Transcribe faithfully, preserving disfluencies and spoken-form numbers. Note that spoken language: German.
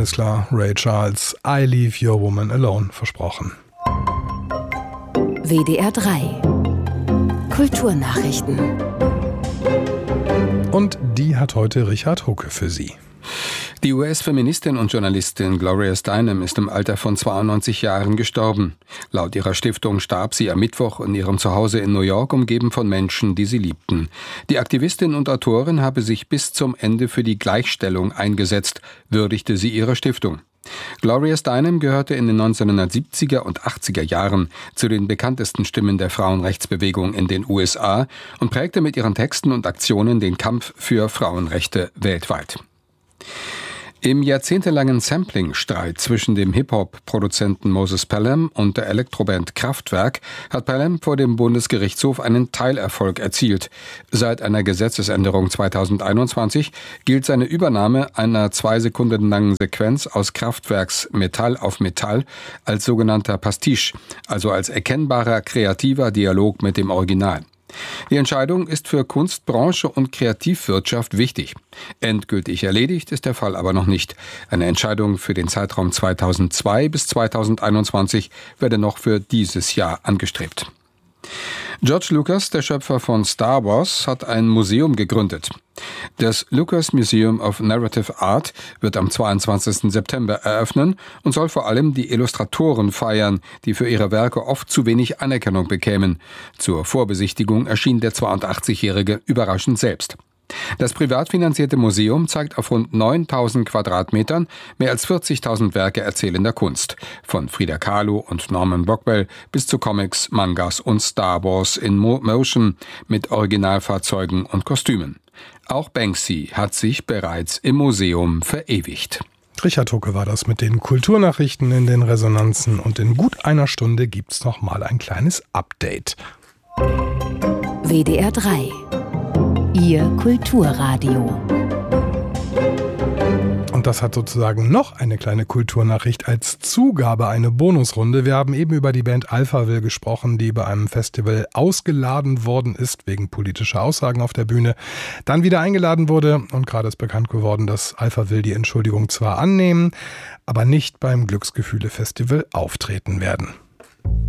ist klar, Ray Charles, I Leave Your Woman Alone, versprochen. W D R drei Kulturnachrichten. Und die hat heute Richard Hucke für Sie. Die U S-Feministin und Journalistin Gloria Steinem ist im Alter von zweiundneunzig Jahren gestorben. Laut ihrer Stiftung starb sie am Mittwoch in ihrem Zuhause in New York, umgeben von Menschen, die sie liebten. Die Aktivistin und Autorin habe sich bis zum Ende für die Gleichstellung eingesetzt, würdigte sie ihre Stiftung. Gloria Steinem gehörte in den neunzehnhundertsiebziger und achtziger Jahren zu den bekanntesten Stimmen der Frauenrechtsbewegung in den U S A und prägte mit ihren Texten und Aktionen den Kampf für Frauenrechte weltweit. Im jahrzehntelangen Sampling-Streit zwischen dem Hip-Hop-Produzenten Moses Pelham und der Elektroband Kraftwerk hat Pelham vor dem Bundesgerichtshof einen Teilerfolg erzielt. Seit einer Gesetzesänderung zweitausendeinundzwanzig gilt seine Übernahme einer zwei Sekunden langen Sequenz aus Kraftwerks Metall auf Metall als sogenannter Pastiche, also als erkennbarer kreativer Dialog mit dem Original. Die Entscheidung ist für Kunstbranche und Kreativwirtschaft wichtig. Endgültig erledigt ist der Fall aber noch nicht. Eine Entscheidung für den Zeitraum zweitausendzwei bis zweitausendeinundzwanzig werde noch für dieses Jahr angestrebt. George Lucas, der Schöpfer von Star Wars, hat ein Museum gegründet. Das Lucas Museum of Narrative Art wird am zweiundzwanzigsten September eröffnen und soll vor allem die Illustratoren feiern, die für ihre Werke oft zu wenig Anerkennung bekämen. Zur Vorbesichtigung erschien der zweiundachtzigjährige überraschend selbst. Das privat finanzierte Museum zeigt auf rund neuntausend Quadratmetern mehr als vierzigtausend Werke erzählender Kunst. Von Frida Kahlo und Norman Rockwell bis zu Comics, Mangas und Star Wars in Motion mit Originalfahrzeugen und Kostümen. Auch Banksy hat sich bereits im Museum verewigt. Richard Hucke war das mit den Kulturnachrichten in den Resonanzen. Und in gut einer Stunde gibt's noch mal ein kleines Update. W D R drei Ihr Kulturradio. Und das hat sozusagen noch eine kleine Kulturnachricht als Zugabe, eine Bonusrunde. Wir haben eben über die Band Alphaville gesprochen, die bei einem Festival ausgeladen worden ist, wegen politischer Aussagen auf der Bühne, dann wieder eingeladen wurde. Und gerade ist bekannt geworden, dass Alphaville die Entschuldigung zwar annehmen, aber nicht beim Glücksgefühle-Festival auftreten werden.